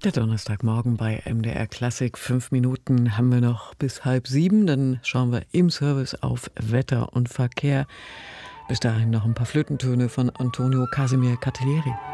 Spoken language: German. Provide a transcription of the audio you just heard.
Der Donnerstagmorgen bei MDR Klassik. 5 Minuten haben wir noch bis 6:30. Dann schauen wir im Service auf Wetter und Verkehr. Bis dahin noch ein paar Flötentöne von Antonio Casimir Cattiglieri.